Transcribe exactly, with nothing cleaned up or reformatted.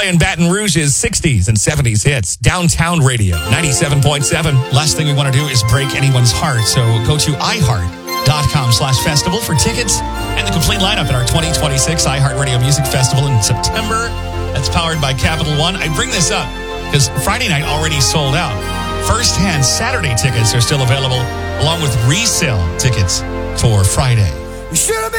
playing Baton Rouge's sixties and seventies hits. Downtown Radio, ninety-seven point seven. Last thing we want to do is break anyone's heart, so go to iHeart.com slash festival for tickets and the complete lineup at our twenty twenty-six iHeartRadio Music Festival in September. That's powered by Capital One. I bring this up because Friday night already sold out. First-hand Saturday tickets are still available, along with resale tickets for Friday.